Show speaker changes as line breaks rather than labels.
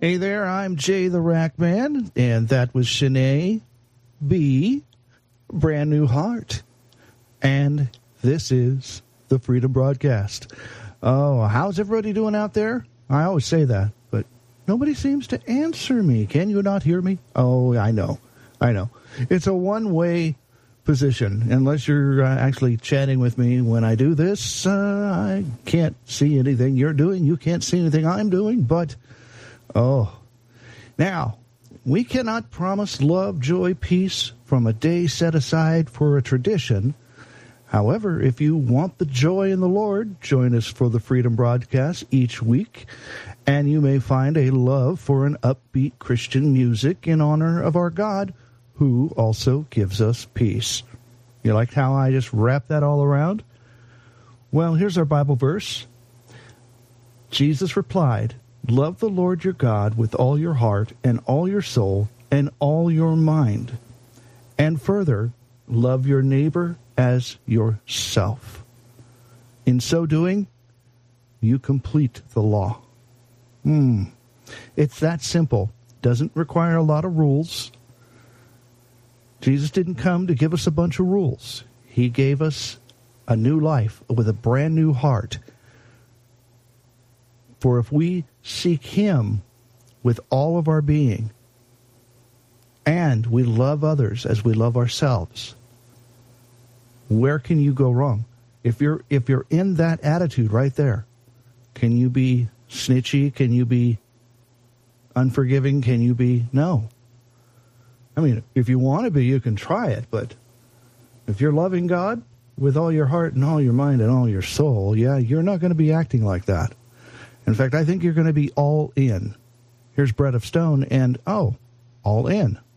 Hey there, I'm Jay the Rack Man, and that was Shanae B, Brand New Heart. And this is the Freedom Broadcast. Oh, how's everybody doing out there? I always say that, but nobody seems to answer me. Can you not hear me? Oh, I know. It's a one-way position. Unless you're actually chatting with me when I do this, I can't see anything you're doing. You can't see anything I'm doing, but... Oh, now, we cannot promise love, joy, peace from a day set aside for a tradition. However, if you want the joy in the Lord, join us for the Freedom Broadcast each week, and you may find a love for an upbeat Christian music in honor of our God, who also gives us peace. You like how I just wrapped that all around? Well, here's our Bible verse. Jesus replied, "Love the Lord your God with all your heart and all your soul and all your mind. And further, love your neighbor as yourself. In so doing, you complete the law." It's that simple. Doesn't require a lot of rules. Jesus didn't come to give us a bunch of rules. He gave us a new life with a brand new heart. For if we seek Him with all of our being, and we love others as we love ourselves, where can you go wrong? If you're in that attitude right there, can you be snitchy? Can you be unforgiving? Can you be... No. I mean, if you want to be, you can try it, but if you're loving God with all your heart and all your mind and all your soul, yeah, you're not going to be acting like that. In fact, I think you're going to be all in. Here's Bread of Stone and, all in.